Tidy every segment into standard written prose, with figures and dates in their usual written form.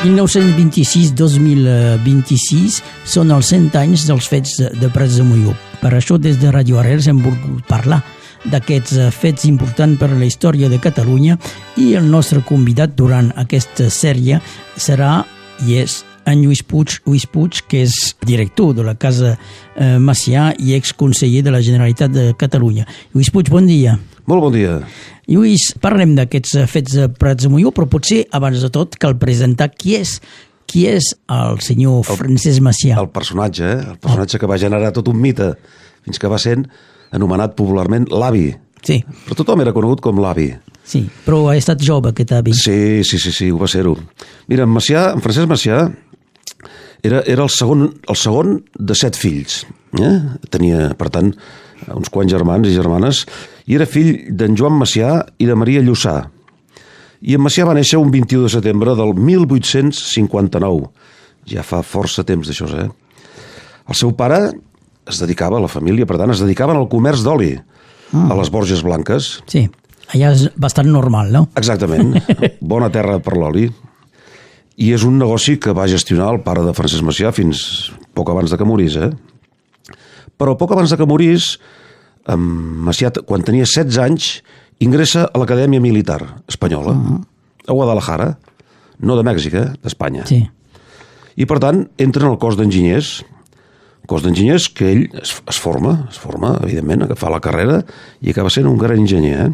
1926-2026 són els 100 anys dels fets de Prats de Molló. Per això, des de Radio Arrels hem volgut parlar d'aquests fets importants per a la història de Catalunya i el nostre convidat durant aquesta sèrie serà i és en Lluís Puig, que és director de la Casa Macià i exconseller de la Generalitat de Catalunya. Lluís Puig, bon dia. Molt bon dia. Lluís, parlem d'aquests fets de Prats de Molló, però potser, abans de tot, cal presentar qui és el senyor Francesc Macià. El personatge que va generar tot un mite, fins que va sent anomenat popularment l'avi. Sí. Però tothom era conegut com l'avi. Sí, però ha estat jove aquest avi. Sí, ho va ser-ho. Mira, en Francesc Macià era el segon de 7 fills. Tenia, per tant, uns quants germans i germanes, i era fill d'en Joan Macià i de Maria Lluçà. I en Macià va néixer un 21 de setembre del 1859. Ja fa força temps d'això, El seu pare es dedicava, la família, per tant, es dedicaven al comerç d'oli a les Borges Blanques. Sí, allà és bastant normal, no? Exactament, bona terra per l'oli. I és un negoci que va gestionar el pare de Francesc Macià fins poc abans de que morís, Però poc abans de que morís, Macià, quan tenia 16 anys, ingressa a l'Acadèmia Militar Espanyola, a Guadalajara, no de Mèxic, d'Espanya. Sí. I, per tant, entra en el cos d'enginyers, que ell es forma, evidentment, que fa la carrera i acaba sent un gran enginyer.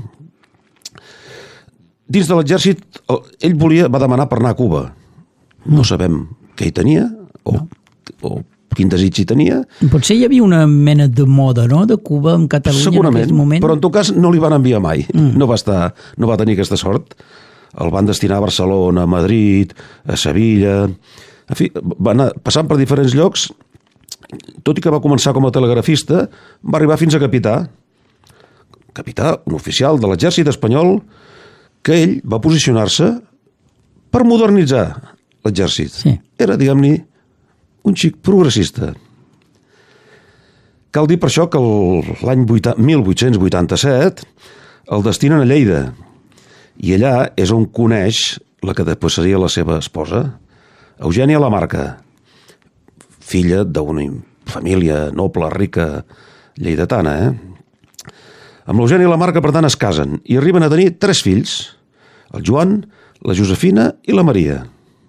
Dins de l'exèrcit, ell va demanar per anar a Cuba. No sabem què hi tenia o quin desig hi tenia. Potser hi havia una mena de moda, no?, de Cuba en Catalunya. Segurament, en aquest moment. Però en tot cas no li van enviar mai. No va tenir aquesta sort. El van destinar a Barcelona, a Madrid, a Sevilla. En fi, va anar passant per diferents llocs. Tot i que va començar com a telegrafista, va arribar fins a capità, un oficial de l'exèrcit espanyol, que ell va posicionar-se per modernitzar l'exèrcit. Sí. Era, diguem-ne, un xic progressista. Cal dir per això que l'any 1887 el destinen a Lleida, i allà és on coneix la que després seria la seva esposa, Eugènia Lamarca, filla d'una família noble, rica, lleidatana. Amb l'Eugènia Lamarca, per tant, es casen i arriben a tenir 3 fills, el Joan, la Josefina i la Maria.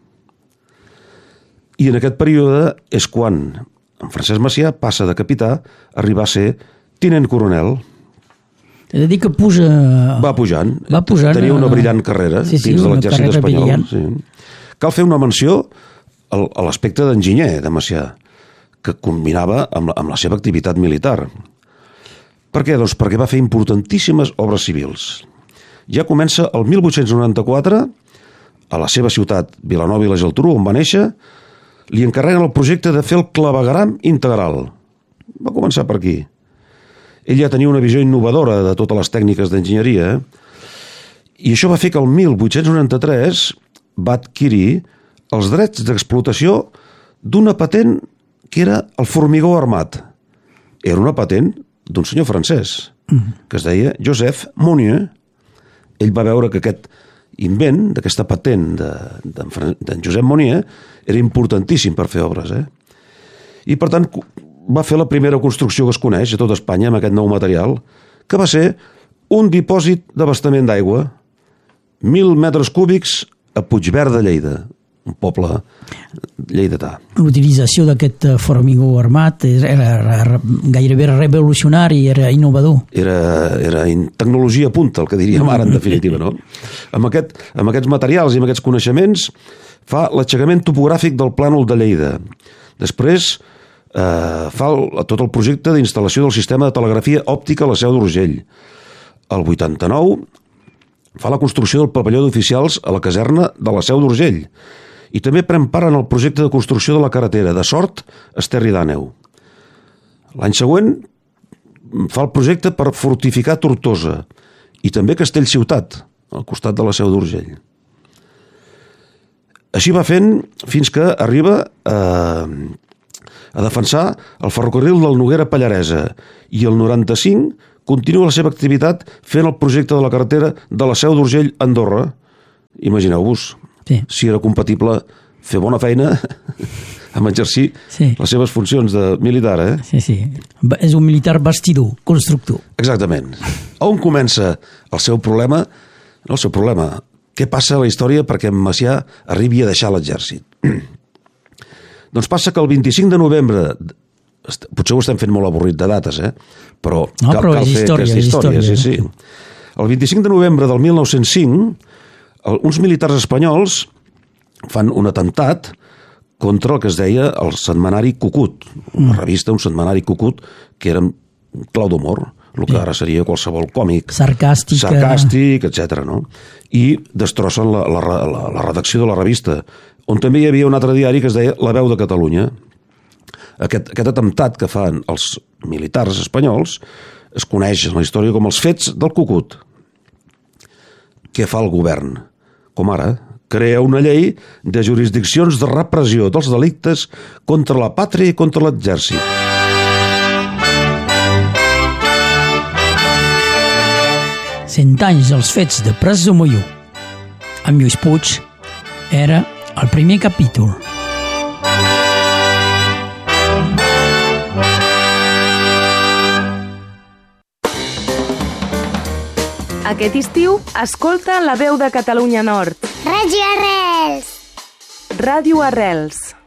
I en aquest període és quan en Francesc Macià passa de capità a arribar a ser tinent coronel. És a dir, que va pujant. Tenia una brillant carrera dins de l'exèrcit espanyol. Sí. Cal fer una menció a l'aspecte d'enginyer de Macià, que combinava amb la seva activitat militar. Per què? Doncs perquè va fer importantíssimes obres civils. Ja comença el 1894, a la seva ciutat, Vilanova i la Geltrú, on va néixer, li encarreguen el projecte de fer el clavegueram integral. Va començar per aquí. Ell ja tenia una visió innovadora de totes les tècniques d'enginyeria, i això va fer que el 1893 va adquirir els drets d'explotació d'una patent que era el formigó armat. Era una patent d'un senyor francès, que es deia Joseph Monnier. Ell va veure que aquest invent, d'aquesta patent d'en Josep Monnier, era importantíssim per fer obres. I, per tant, va fer la primera construcció que es coneix a tot Espanya amb aquest nou material, que va ser un dipòsit d'abastament d'aigua, 1.000 metres cúbics a Puigverd de Lleida, un poble lleidatà. L'utilització d'aquest formigó armat era gairebé revolucionari, era innovador. Era tecnologia punta, el que diríem ara, en definitiva, no? Amb aquests materials i amb aquests coneixements fa l'aixecament topogràfic del plànol de Lleida. Després fa tot el projecte d'instal·lació del sistema de telegrafia òptica a la Seu d'Urgell. El 89 fa la construcció del pavelló d'oficials a la caserna de la Seu d'Urgell, i també pren part en el projecte de construcció de la carretera de Sort a Esterri d'Àneu. L'any següent fa el projecte per fortificar Tortosa i també Castellciutat, al costat de la Seu d'Urgell. Així va fent fins que arriba a defensar el ferrocarril del Noguera Pallaresa, i el 95 continua la seva activitat fent el projecte de la carretera de la Seu d'Urgell a Andorra. Imagineu-vos si era compatible fer bona feina amb exercir les seves funcions de militar, Sí. És un militar bastidor, constructor. Exactament. On comença el seu problema? No el seu problema. Què passa a la història perquè en Macià arribi a deixar l'exèrcit? Doncs passa que el 25 de novembre, potser ho estem fent molt avorrit de dates, però cal fer aquesta història. Sí. El 25 de novembre del 1905, uns militars espanyols fan un atemptat contra el que es deia el setmanari Cucut, una revista, un setmanari Cucut, que era clau d'humor, el que ara seria qualsevol còmic. Sarcàstic, etc. No? I destrossen la redacció de la revista, on també hi havia un altre diari que es deia La Veu de Catalunya. Aquest atemptat que fan els militars espanyols es coneix en la història com els fets del Cucut. Què fa el govern? Com ara, crea una llei de jurisdiccions de repressió dels delictes contra la pàtria i contra l'exèrcit. Cent anys dels fets de Prats de Molló. Amb Lluís Puig era el primer capítol. Aquest estiu, escolta La Veu de Catalunya Nord. Ràdio Arrels. Ràdio Arrels.